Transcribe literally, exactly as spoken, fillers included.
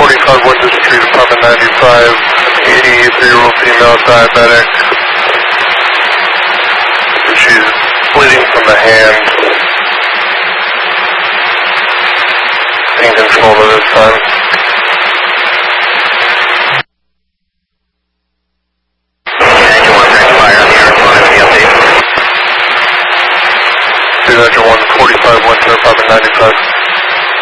forty-five Winter Street, apartment ninety-five, eighty-three-year-old female, diabetic. She's bleeding from the hand. Being controlled at this time. Two hundred one forty-five Winter, apartment ninety-five.